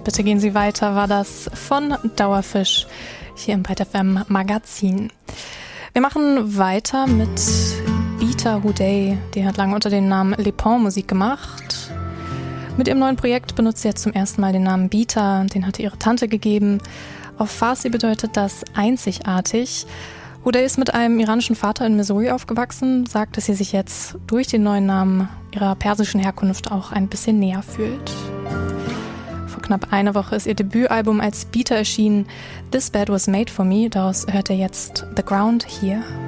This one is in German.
Bitte gehen Sie weiter, war das von Dauerfisch hier im Byte FM Magazin. Wir machen weiter mit Beata Houday. Die hat lange unter dem Namen Le Pont Musik gemacht. Mit ihrem neuen Projekt benutzt sie jetzt zum ersten Mal den Namen Beata. Den hatte ihre Tante gegeben. Auf Farsi bedeutet das einzigartig. Houday ist mit einem iranischen Vater in Missouri aufgewachsen, sagt, dass sie sich jetzt durch den neuen Namen ihrer persischen Herkunft auch ein bisschen näher fühlt. Vor knapp einer Woche ist ihr Debütalbum als Beata erschienen, This Bed Was Made For Me. Daraus hört ihr jetzt The Ground hier.